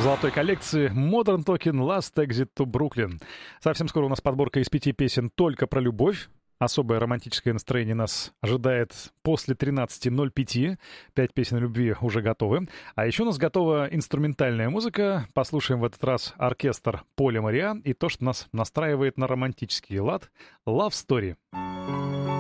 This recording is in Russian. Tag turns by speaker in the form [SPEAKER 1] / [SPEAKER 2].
[SPEAKER 1] золотой коллекции Modern Talking Last Exit to Brooklyn. Совсем скоро у нас подборка из 5 песен только про любовь. Особое романтическое настроение нас ожидает после 13:05. 5 песен любви уже готовы. А еще у нас готова инструментальная музыка. Послушаем в этот раз оркестр Поля Мариа и то, что нас настраивает на романтический лад — Love Story.